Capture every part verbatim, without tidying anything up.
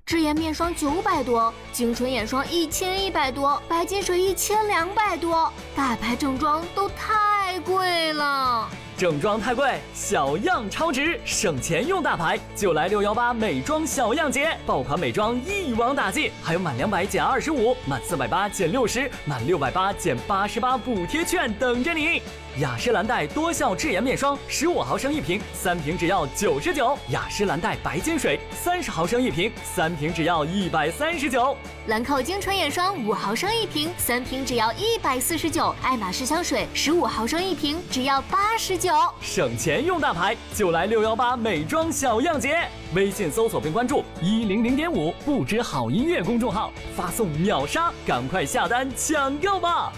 智颜面霜九百多，精纯眼霜一千一百多，白金水一千两百多，大牌正装都太贵了。 正装太贵，小样超值，省钱用大牌，就来六一八美妆小样节，爆款美妆一网打尽，还有满两百减二十五，满四百八减六十，满六百八减八十八补贴券等着你。雅诗兰黛多效智颜面霜十五毫升一瓶，三瓶只要九十九；雅诗兰黛白金水三十毫升一瓶，三瓶只要一百三十九； 兰蔻精纯眼霜五毫升一瓶，三瓶只要一百四十九；爱马仕香水十五毫升一瓶，只要八十九。 省钱用大牌，就来六一八美妆小样节。微信搜索并关注一零零点五不止好音乐公众号，发送秒杀，赶快下单抢购吧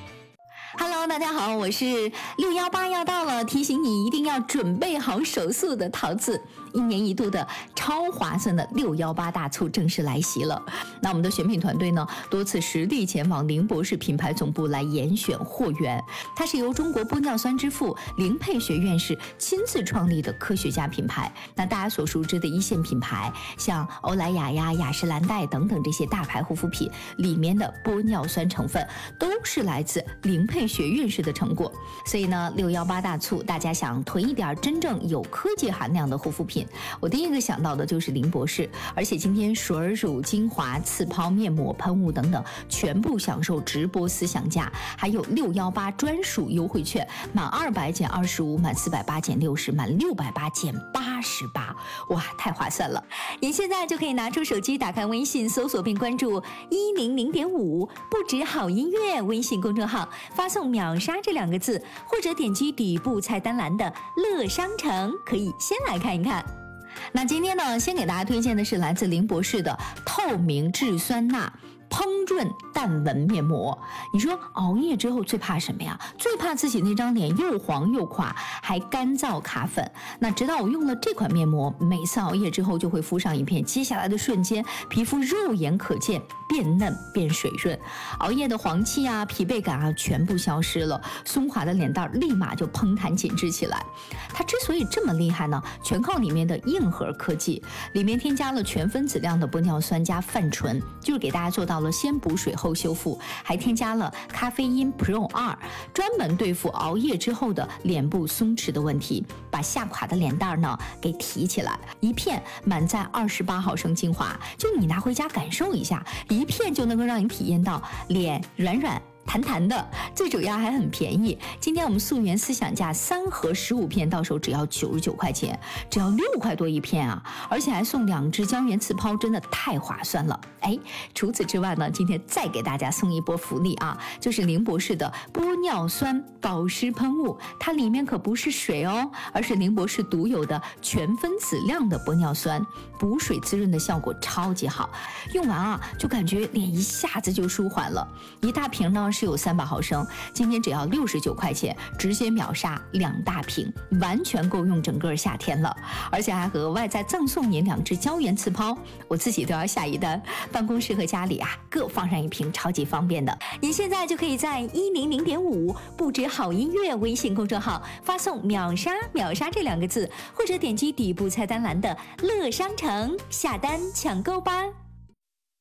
！Hello， 大家好，我是六一八要到了，提醒你一定要准备好手速的桃子。一年一度的超划算的六一八大促正式来袭了。那我们的选品团队呢，多次实地前往林博士品牌总部来严选货源。它是由中国玻尿酸之父林佩学院士亲自创立的科学家品牌。那大家所熟知的一线品牌，像欧莱雅呀、雅诗兰黛等等这些大牌护肤品里面的玻尿酸成分，都是来自林佩学院士的成果。所以呢，六一八大促，大家想囤一点真正有科技含量的护肤品，我第一个想到的就是林博士。而且今天水儿乳、精华、次抛、面膜、喷雾等等，全部享受直播思想价，还有六一八专属优惠券，满二百减二十五，满四百八减六十，满六百八减八十八，哇，太划算了！您现在就可以拿出手机，打开微信，搜索并关注一零零点五不止好音乐微信公众号，发送秒杀这两个字，或者点击底部菜单栏的乐商城，可以先来看一看。那今天呢，先给大家推荐的是来自林博士的透明质酸钠烹润淡纹面膜。你说熬夜之后最怕什么呀？最怕自己那张脸又黄又垮，还干燥卡粉。那直到我用了这款面膜，每次熬夜之后就会敷上一片，接下来的瞬间，皮肤肉眼可见变嫩变水润，熬夜的黄气啊、疲惫感啊全部消失了，松垮的脸蛋立马就嘭弹紧致起来。它之所以这么厉害呢，全靠里面的硬核科技，里面添加了全分子量的玻尿酸加泛醇，就是给大家做到了先补水后修复，还添加了咖啡因 Pro 二，专门对付熬夜之后的脸部松弛的问题，把下垮的脸蛋呢给提起来。一片满载二十八毫升精华，就你拿回家感受一下，一片就能够让你体验到脸软软弹弹的，最主要还很便宜。今天我们溯源思想价三盒十五片，到手只要九十九块钱，只要六块多一片啊！而且还送两支胶原刺抛，真的太划算了。哎，除此之外呢，今天再给大家送一波福利啊，就是林博士的玻尿酸保湿喷雾，它里面可不是水哦，而是林博士独有的全分子量的玻尿酸，补水滋润的效果超级好，用完啊就感觉脸一下子就舒缓了。一大瓶呢是有三百毫升，今天只要六十九块钱，直接秒杀两大瓶，完全够用整个夏天了。而且还额外再赠送您两支胶原刺抛，我自己都要下一单，办公室和家里啊各放上一瓶，超级方便的。您现在就可以在一零零点五不止好音乐微信公众号发送秒杀秒杀这两个字，或者点击底部菜单栏的乐商城下单抢购吧。